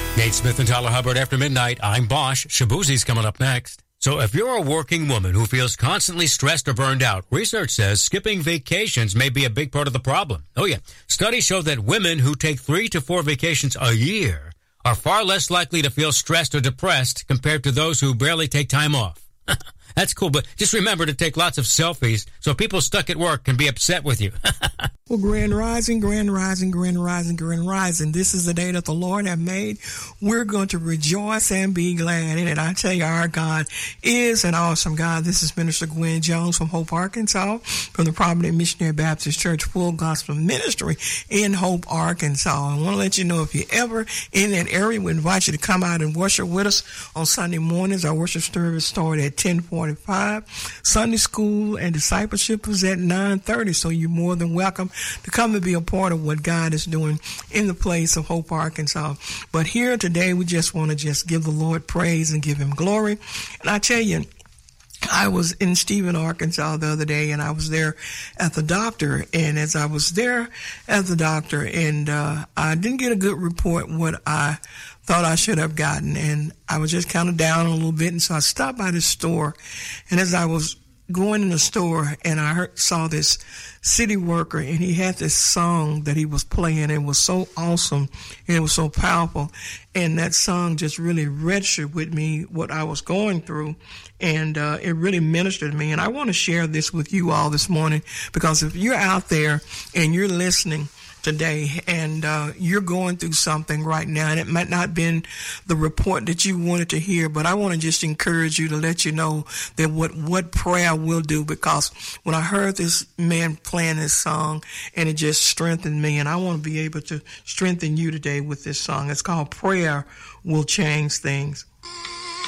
Nate Smith and Tyler Hubbard after midnight. I'm Bosch. Shabuzi's coming up next. So if you're a working woman who feels constantly stressed or burned out, research says skipping vacations may be a big part of the problem. Oh yeah. Studies show that women who take 3 to 4 vacations a year are far less likely to feel stressed or depressed compared to those who barely take time off. That's cool, but just remember to take lots of selfies so people stuck at work can be upset with you. Well, grand rising, grand rising, grand rising, grand rising. This is the day that the Lord has made. We're going to rejoice and be glad in it. I tell you, our God is an awesome God. This is Minister Gwen Jones from Hope, Arkansas, from the Providence Missionary Baptist Church Full Gospel Ministry in Hope, Arkansas. I want to let you know if you're ever in that area, we invite you to come out and worship with us on Sunday mornings. Our worship service started at 10:45. Sunday school and discipleship is at 9:30, so you're more than welcome to come and be a part of what God is doing in the place of Hope, Arkansas. But here today, we just want to just give the Lord praise and give him glory. And I tell you, I was in Stephen, Arkansas the other day, and I was there at the doctor. And as I was there at the doctor, and I didn't get a good report what I thought I should have gotten. And I was just kind of down a little bit. And so I stopped by the store. And as I was going in the store, and I saw this city worker, and he had this song that he was playing. It was so awesome, and it was so powerful, and that song just really registered with me what I was going through, and it really ministered to me. And I want to share this with you all this morning, because if you're out there and you're listening today and you're going through something right now, and it might not been the report that you wanted to hear, but I want to just encourage you to let you know that what prayer will do, because when I heard this man playing this song, and it just strengthened me, and I want to be able to strengthen you today with this song. It's called Prayer Will Change Things.